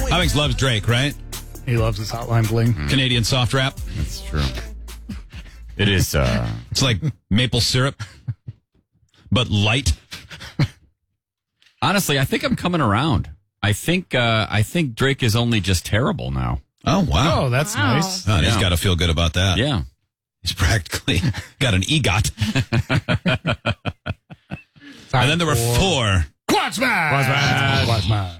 Hummings loves Drake, right? He loves his Hotline Bling. Canadian soft rap. That's true. It is. It's like maple syrup, but light. Honestly, I think I'm coming around. I think Drake is only just terrible now. Oh, wow. Oh, that's nice. Oh, he's got to feel good about that. Yeah. He's practically got an EGOT. And then there were 4. Quad Smash! Quad Smash. Quad Smash.